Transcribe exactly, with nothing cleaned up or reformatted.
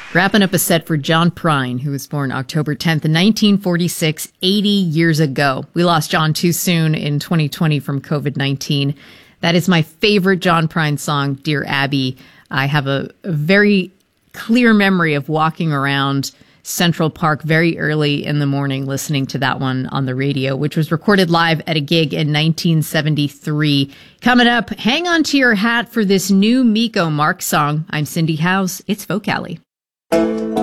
Wrapping up a set for John Prine, who was born October tenth, nineteen forty-six, eighty years ago. We lost John too soon in twenty twenty from covid nineteen. That is my favorite John Prine song, Dear Abby. I have a, a very clear memory of walking around Central Park very early in the morning listening to that one on the radio, which was recorded live at a gig in nineteen seventy-three. Coming up, hang on to your hat for this new Miko Mark song. I'm Cindy Howes. It's Vocali.